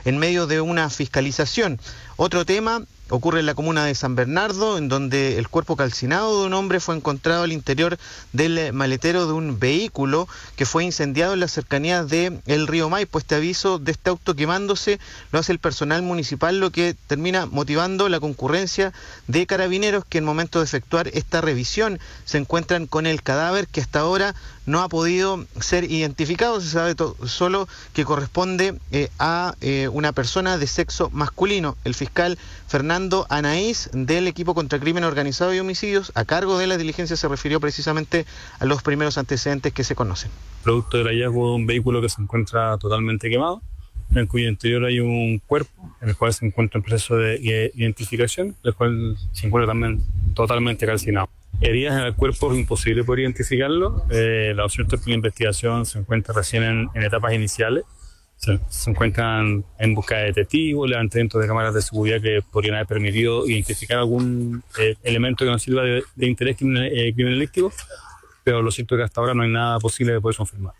en medio de una fiscalización. Otro tema ocurre en la comuna de San Bernardo, en donde el cuerpo calcinado de un hombre fue encontrado al interior del maletero de un vehículo que fue incendiado en las cercanías del río Maipo. Este aviso de este auto quemándose lo hace el personal municipal, lo que termina motivando la concurrencia de carabineros que en momento de efectuar esta revisión se encuentran con el cadáver que hasta ahora no ha podido ser identificado. Se sabe solo que corresponde a una persona de sexo masculino. El fiscal Fernando Anaís, del equipo contra crimen organizado y homicidios a cargo de la diligencia, se refirió precisamente a los primeros antecedentes que se conocen. Producto del hallazgo de un vehículo que se encuentra totalmente quemado, en cuyo interior hay un cuerpo en el cual se encuentra en proceso de identificación, el cual se encuentra también totalmente calcinado. Heridas en el cuerpo es imposible poder identificarlo. Lo cierto es que la investigación se encuentra recién en etapas iniciales. Se encuentran en busca de testigos, levantamiento de cámaras de seguridad que podrían haber permitido identificar algún elemento que nos sirva de interés criminalístico, pero lo cierto es que hasta ahora no hay nada posible de poder confirmar.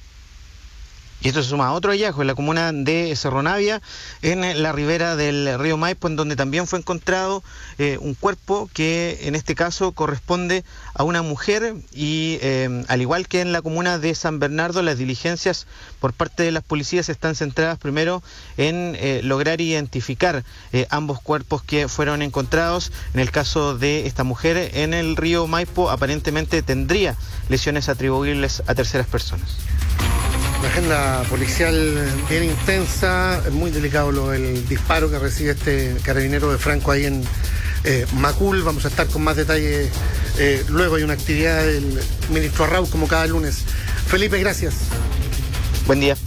Y esto se suma a otro hallazgo en la comuna de Cerro Navia, en la ribera del río Maipo, en donde también fue encontrado un cuerpo que en este caso corresponde a una mujer y al igual que en la comuna de San Bernardo, las diligencias por parte de las policías están centradas primero en lograr identificar ambos cuerpos que fueron encontrados. En el caso de esta mujer en el río Maipo, aparentemente tendría lesiones atribuibles a terceras personas. La agenda policial bien intensa, muy delicado el disparo que recibe este carabinero de Franco ahí en Macul. Vamos a estar con más detalles. Luego hay una actividad del ministro Arrau como cada lunes. Felipe, gracias. Buen día.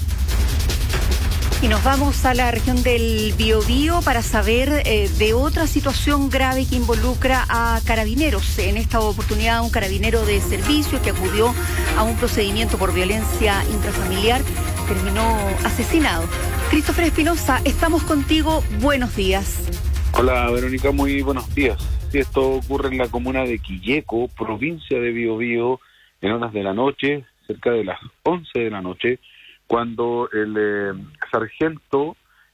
Y nos vamos a la región del Biobío para saber de otra situación grave que involucra a carabineros. En esta oportunidad, un carabinero de servicio que acudió a un procedimiento por violencia intrafamiliar terminó asesinado. Christopher Espinosa, estamos contigo. Buenos días. Hola, Verónica, muy buenos días. Sí, esto ocurre en la comuna de Quilleco, provincia de Biobío, en horas de la noche, cerca de las 11 de la noche, cuando el sargento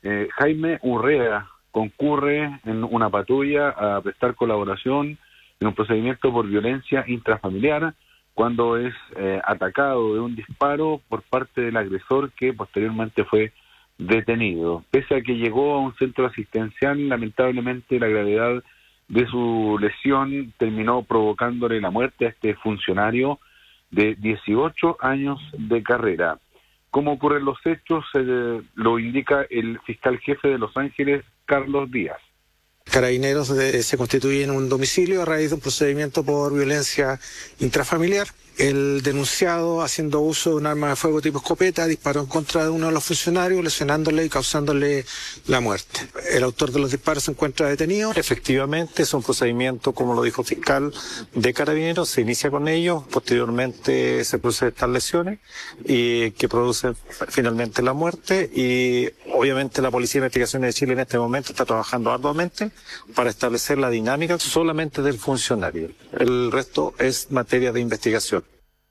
Jaime Urrea concurre en una patrulla a prestar colaboración en un procedimiento por violencia intrafamiliar, cuando es atacado de un disparo por parte del agresor, que posteriormente fue detenido. Pese a que llegó a un centro asistencial, lamentablemente la gravedad de su lesión terminó provocándole la muerte a este funcionario de 18 años de carrera. ¿Cómo ocurren los hechos? Lo indica el fiscal jefe de Los Ángeles, Carlos Díaz. Carabineros se constituye en un domicilio a raíz de un procedimiento por violencia intrafamiliar. El denunciado, haciendo uso de un arma de fuego tipo escopeta, disparó en contra de uno de los funcionarios, lesionándole y causándole la muerte. El autor de los disparos se encuentra detenido. Efectivamente, es un procedimiento, como lo dijo el fiscal, de Carabineros. Se inicia con ellos, posteriormente se producen estas lesiones y que producen finalmente la muerte. Y obviamente la Policía de Investigaciones de Chile en este momento está trabajando arduamente para establecer la dinámica solamente del funcionario. El resto es materia de investigación.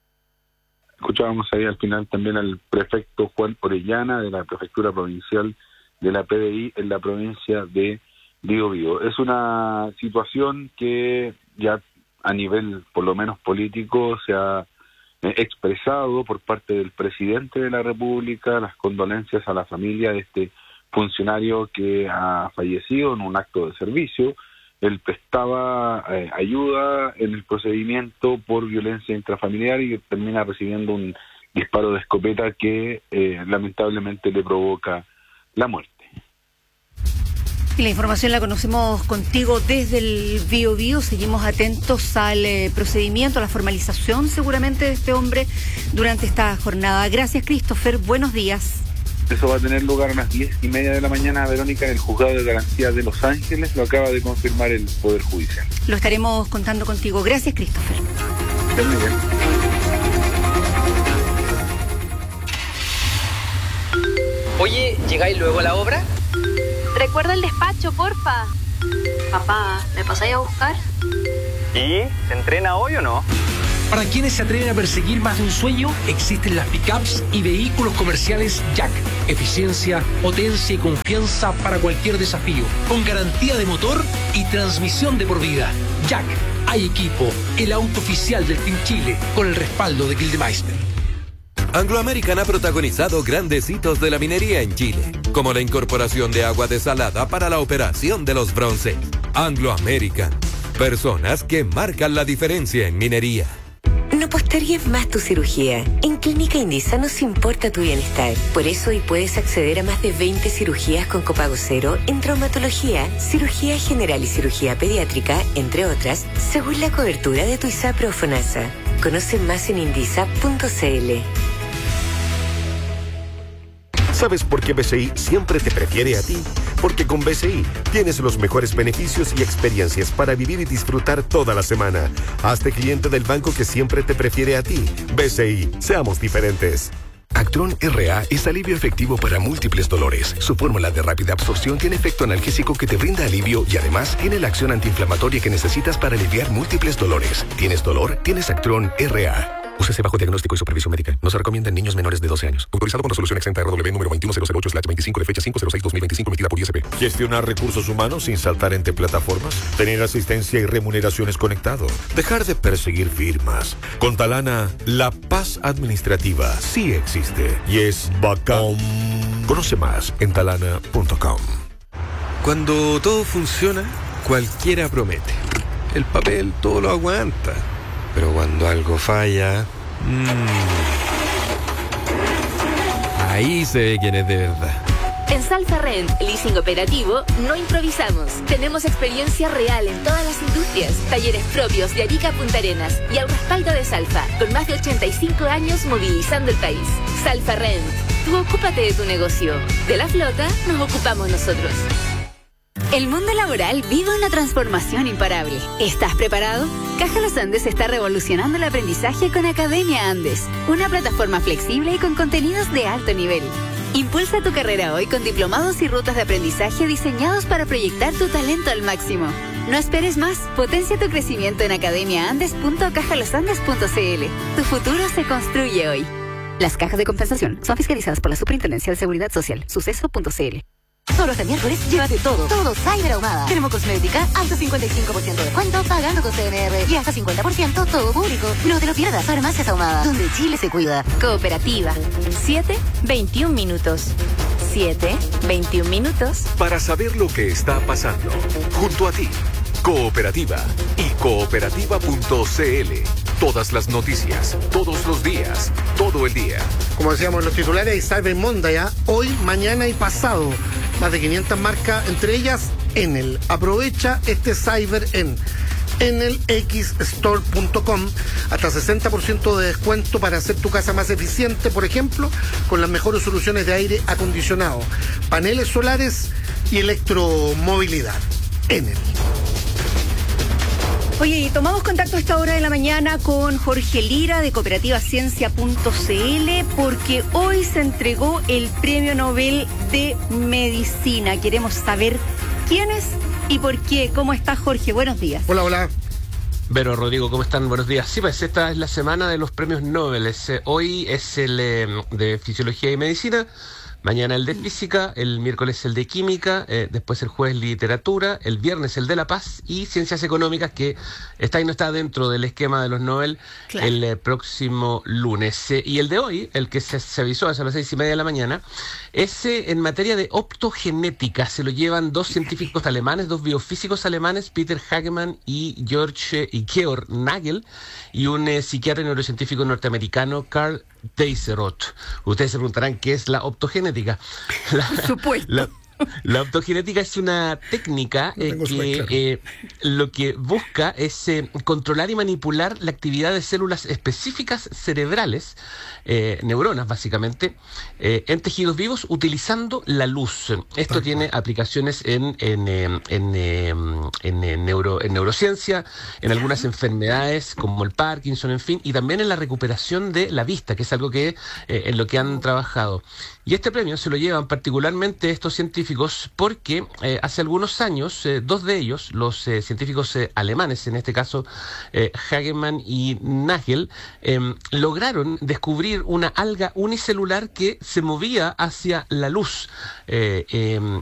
Escuchábamos ahí al final también al prefecto Juan Orellana de la Prefectura Provincial de la PDI en la provincia de Biobío. Es una situación que ya a nivel por lo menos político se ha expresado por parte del presidente de la República las condolencias a la familia de este funcionario que ha fallecido en un acto de servicio. Él prestaba ayuda en el procedimiento por violencia intrafamiliar y termina recibiendo un disparo de escopeta que lamentablemente le provoca la muerte. Y la información la conocemos contigo desde el Biobío. Seguimos atentos al procedimiento, a la formalización seguramente de este hombre durante esta jornada. Gracias, Christopher. Buenos días. Eso va a tener lugar a las 10:30 de la mañana, Verónica, en el Juzgado de Garantía de Los Ángeles. Lo acaba de confirmar el Poder Judicial. Lo estaremos contando contigo. Gracias, Christopher. Muy bien. Oye, ¿llegáis luego a la obra? Recuerda el despacho, porfa. Papá, ¿me pasáis a buscar? ¿Y? ¿Se entrena hoy o no? Para quienes se atreven a perseguir más de un sueño, existen las pickups y vehículos comerciales Jack. Eficiencia, potencia y confianza para cualquier desafío, con garantía de motor y transmisión de por vida. Jack, hay equipo, el auto oficial del Team Chile, con el respaldo de Gildemeister. Anglo American ha protagonizado grandes hitos de la minería en Chile, como la incorporación de agua desalada para la operación de los bronces. Anglo American, personas que marcan la diferencia en minería. No postergues más tu cirugía. En Clínica Indisa nos importa tu bienestar. Por eso hoy puedes acceder a más de 20 cirugías con copago cero en traumatología, cirugía general y cirugía pediátrica, entre otras, según la cobertura de tu ISAPRE o FONASA. Conoce más en indisa.cl. ¿Sabes por qué BCI siempre te prefiere a ti? Porque con BCI tienes los mejores beneficios y experiencias para vivir y disfrutar toda la semana. Hazte cliente del banco que siempre te prefiere a ti. BCI, seamos diferentes. Actron RA es alivio efectivo para múltiples dolores. Su fórmula de rápida absorción tiene efecto analgésico que te brinda alivio y además tiene la acción antiinflamatoria que necesitas para aliviar múltiples dolores. ¿Tienes dolor? Tienes Actron RA. Úsese bajo diagnóstico y supervisión médica. No se recomienda en niños menores de 12 años. Autorizado con resolución exenta RW número 21008/25 de fecha 5/06/2025 emitida por ISP. Gestionar recursos humanos sin saltar entre plataformas. Tener asistencia y remuneraciones conectado. Dejar de perseguir firmas. Con Talana, la paz administrativa sí existe y es bacán. Conoce más en talana.com. Cuando todo funciona, cualquiera promete. El papel todo lo aguanta. Pero cuando algo falla... ahí se ve quién es de verdad. En Salfa Rent, leasing operativo, no improvisamos. Tenemos experiencia real en todas las industrias, talleres propios de Arica a Punta Arenas y al respaldo de Salfa, con más de 85 años movilizando el país. Salfa Rent, tú ocúpate de tu negocio. De la flota nos ocupamos nosotros. El mundo laboral vive una transformación imparable. ¿Estás preparado? Caja Los Andes está revolucionando el aprendizaje con Academia Andes, una plataforma flexible y con contenidos de alto nivel. Impulsa tu carrera hoy con diplomados y rutas de aprendizaje diseñados para proyectar tu talento al máximo. No esperes más, potencia tu crecimiento en academiaandes.cajalosandes.cl. Tu futuro se construye hoy. Las cajas de compensación son fiscalizadas por la Superintendencia de Seguridad Social, suceso.cl. Solo este miércoles llévate todo Cyber Ahumada. Tenemos cosmética, hasta 55% de descuento pagando con CNR y hasta 50% todo público. No te lo pierdas, Farmacias Ahumada, donde Chile se cuida. Cooperativa. 7-21 minutos. 7-21 minutos. Para saber lo que está pasando, junto a ti, Cooperativa y cooperativa.cl. Todas las noticias, todos los días, todo el día. Como decíamos en los titulares, hay Cyber Monday, hoy, mañana y pasado. Más de 500 marcas, entre ellas Enel. Aprovecha este Cyber en enelxstore.com. Hasta 60% de descuento para hacer tu casa más eficiente, por ejemplo, con las mejores soluciones de aire acondicionado, paneles solares y electromovilidad. Enel. Oye, y tomamos contacto a esta hora de la mañana con Jorge Lira de cooperativaciencia.cl porque hoy se entregó el Premio Nobel de Medicina. Queremos saber quién es y por qué. ¿Cómo está, Jorge? Buenos días. Hola, hola. Vero, Rodrigo, ¿cómo están? Buenos días. Sí, pues esta es la semana de los premios Nobel. Hoy es el de Fisiología y Medicina. Mañana el de Física, el miércoles el de Química, después el jueves Literatura, el viernes el de La Paz y Ciencias Económicas, que está y no está dentro del esquema de los Nobel, claro, el próximo lunes. Y el de hoy, el que se avisó a las 6:30 de la mañana, es en materia de optogenética. Se lo llevan dos científicos alemanes, dos biofísicos alemanes, Peter Hagemann y Georg Nagel, y un psiquiatra y neurocientífico norteamericano, Karl Deisseroth. Ustedes se preguntarán qué es la optogenética. Por supuesto. La optogenética es una técnica que lo que busca es controlar y manipular la actividad de células específicas cerebrales, neuronas básicamente, en tejidos vivos utilizando la luz. Esto tiene aplicaciones en neurociencia, en algunas enfermedades como el Parkinson, en fin, y también en la recuperación de la vista, que es algo que en lo que han trabajado. Y este premio se lo llevan particularmente estos científicos científicos porque hace algunos años, dos de ellos, los científicos alemanes, en este caso Hagemann y Nagel, lograron descubrir una alga unicelular que se movía hacia la luz.